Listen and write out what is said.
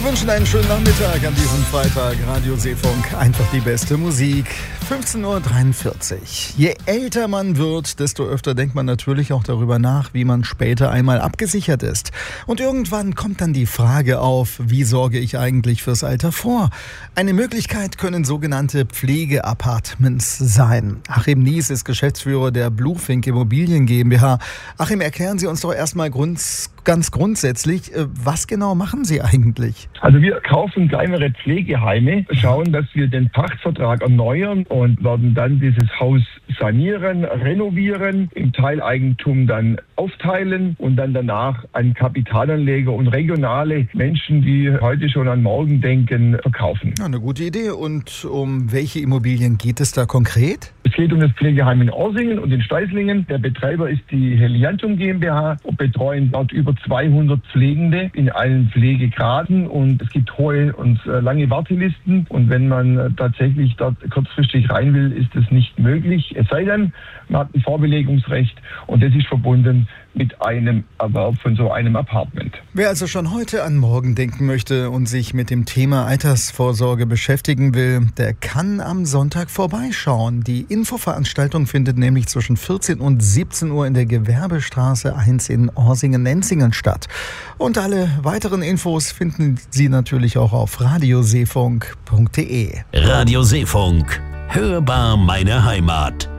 Wir wünschen einen schönen Nachmittag an diesem Freitag. Radio Seefunk, einfach die beste Musik. 15.43 Uhr. Je älter man wird, desto öfter denkt man natürlich auch darüber nach, wie man später einmal abgesichert ist. Und irgendwann kommt dann die Frage auf, wie sorge ich eigentlich fürs Alter vor? Eine Möglichkeit können sogenannte Pflegeapartments sein. Achim Nies ist Geschäftsführer der Bluefink Immobilien GmbH. Achim, erklären Sie uns doch erstmal ganz grundsätzlich, was genau machen Sie eigentlich? Also wir kaufen kleinere Pflegeheime, schauen, dass wir den Pachtvertrag erneuern und werden dann dieses Haus sanieren, renovieren, im Teileigentum dann aufteilen und dann danach an Kapitalanleger und regionale Menschen, die heute schon an morgen denken, verkaufen. Ja, eine gute Idee. Und um welche Immobilien geht es da konkret? Es geht um das Pflegeheim in Orsingen und in Steißlingen. Der Betreiber ist die Heliantum GmbH und betreuen dort über 200 Pflegende in allen Pflegegraden und es gibt hohe und lange Wartelisten und wenn man tatsächlich dort kurzfristig rein will, ist das nicht möglich. Es sei denn, man hat ein Vorbelegungsrecht und das ist verbunden mit einem Erwerb von so einem Apartment. Wer also schon heute an morgen denken möchte und sich mit dem Thema Altersvorsorge beschäftigen will, der kann am Sonntag vorbeischauen. Die Infoveranstaltung findet nämlich zwischen 14 und 17 Uhr in der Gewerbestraße 1 in Orsingen-Nenzingen statt. Und alle weiteren Infos finden Sie natürlich auch auf radioseefunk.de. Radio Seefunk. Hörbar meine Heimat.